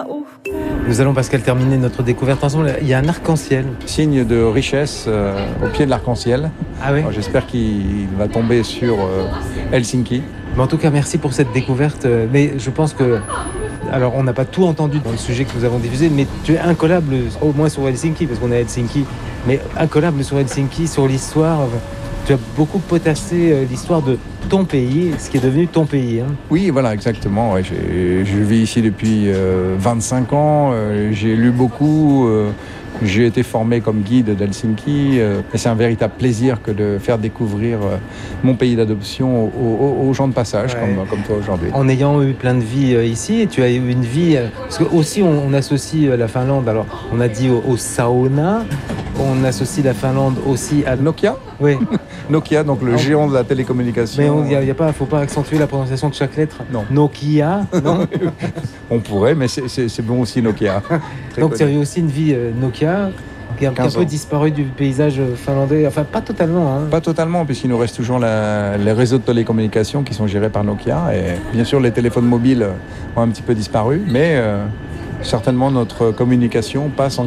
Nous allons, Pascal, terminer notre découverte ensemble. Il y a un arc-en-ciel. Signe de richesse au pied de l'arc-en-ciel. Ah oui. Alors, j'espère qu'il va tomber sur Helsinki. Mais en tout cas, merci pour cette découverte. Mais je pense que... Alors, on n'a pas tout entendu dans le sujet que nous avons diffusé, mais tu es incollable, au moins sur Helsinki, parce qu'on est à Helsinki, mais incollable sur Helsinki, sur l'histoire. Tu as beaucoup potassé l'histoire de ton pays, ce qui est devenu ton pays. Hein. Oui, voilà, exactement. Ouais, je vis ici depuis 25 ans. J'ai lu beaucoup. J'ai été formé comme guide d'Helsinki. Et c'est un véritable plaisir que de faire découvrir mon pays d'adoption aux gens de passage, comme toi aujourd'hui. En ayant eu plein de vie ici, et tu as eu une vie... parce que aussi, on associe la Finlande, alors on a dit au sauna, on associe la Finlande aussi à... Nokia. Oui. Nokia, donc le géant de la télécommunication. Mais il ne faut pas accentuer la prononciation de chaque lettre. Non. Nokia, non. On pourrait, mais c'est bon aussi Nokia. Donc tu as eu aussi une vie Nokia qui est un peu disparu du paysage finlandais. Enfin, pas totalement. Hein. Pas totalement, puisqu'il nous reste toujours les réseaux de télécommunications qui sont gérés par Nokia. Et bien sûr, les téléphones mobiles ont un petit peu disparu, mais certainement notre communication passe en